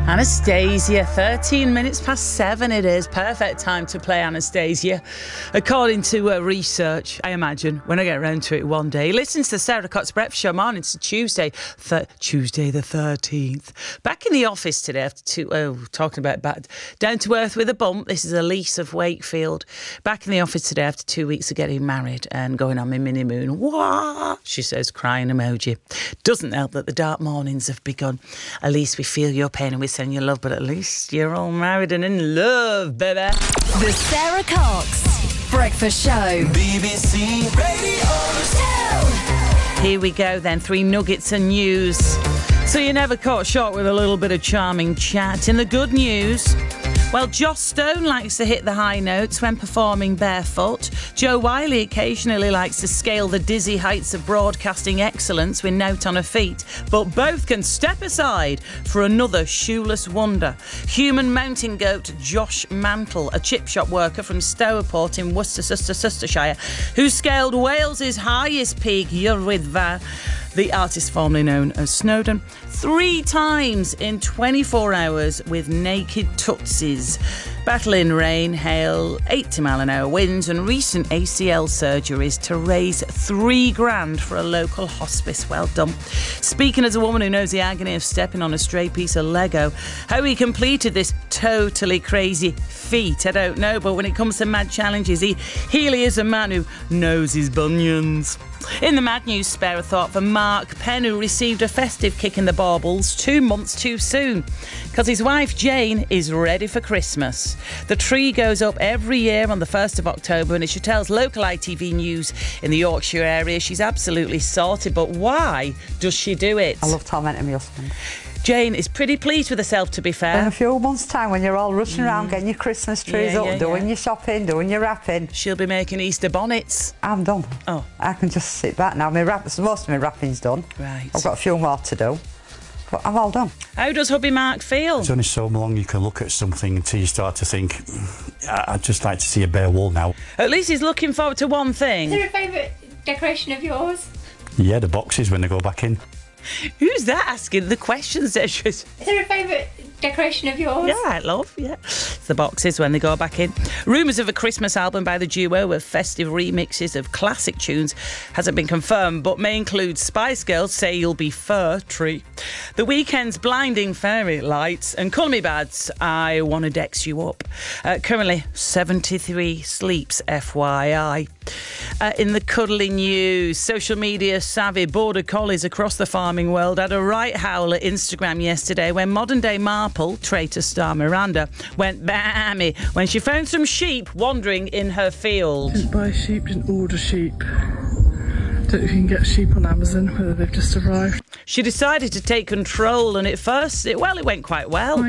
Anastasia, 13 minutes past 7 it is. Perfect time to play Anastasia. According to research, I imagine, when I get around to it one day. Listen to the Sarah Cox Breakfast Show morning. It's Tuesday the 13th. Back in the office today after talking about down to earth with a bump. This is Elise of Wakefield. Back in the office today after 2 weeks of getting married and going on my mini moon. What? She says, crying emoji. Doesn't help that the dark mornings have begun. Elise, we feel your pain and we send you love, but at least you're all married and in love, baby. The Sarah Cox Breakfast Show. BBC Radio 2. Here we go then, 3 nuggets of news. So you're never caught short with a little bit of charming chat. In the good news, well, Joss Stone likes to hit the high notes when performing barefoot. Jo Whiley occasionally likes to scale the dizzy heights of broadcasting excellence with Note on her feet. But both can step aside for another shoeless wonder. Human mountain goat Josh Mantle, a chip shop worker from Stourport in Worcestershire, who scaled Wales's highest peak, Yrwyddfa, the artist formerly known as Snowdon, 3 times in 24 hours with naked tootsies. Battling rain, hail, 80-mile-an-hour winds and recent ACL surgeries to raise $3,000 for a local hospice. Well done. Speaking as a woman who knows the agony of stepping on a stray piece of Lego, how he completed this totally crazy feat, I don't know, but when it comes to mad challenges, he really is a man who knows his bunions. In the mad news, spare a thought for Mark Penn, who received a festive kick in the baubles 2 months too soon because his wife Jane is ready for Christmas. The tree goes up every year on the 1st of October, and as she tells local ITV News in the Yorkshire area, she's absolutely sorted. But why does she do it? I love tormenting my husband. Jane is pretty pleased with herself, to be fair. In a few months' time, when you're all rushing around getting your Christmas trees doing your shopping, doing your wrapping. She'll be making Easter bonnets. I'm done. Oh. I can just sit back now. Most of my wrapping's done. Right. I've got a few more to do, but I'm all done. How does hubby Mark feel? It's only so long you can look at something until you start to think, I'd just like to see a bare wall now. At least he's looking forward to one thing. Is there a favourite decoration of yours? Yeah, the boxes when they go back in. Who's that asking the questions? Is there a favourite decoration of yours? Yeah, right, love, yeah. It's the boxes when they go back in. Rumours of a Christmas album by the duo with festive remixes of classic tunes hasn't been confirmed, but may include Spice Girls' Say You'll Be Fir Tree, The Weeknd's Blinding Fairy Lights, and Call Me Bad's I Wanna Dex You Up. Currently 73 sleeps, FYI. In the cuddly news, social media savvy border collies across the farming world had a right howl at Instagram yesterday when modern-day Marple, traitor star Miranda, went bammy when she found some sheep wandering in her field. Didn't buy sheep, didn't order sheep. Don't know if you can get sheep on Amazon, whether they've just arrived. She decided to take control, and at first, it went quite well.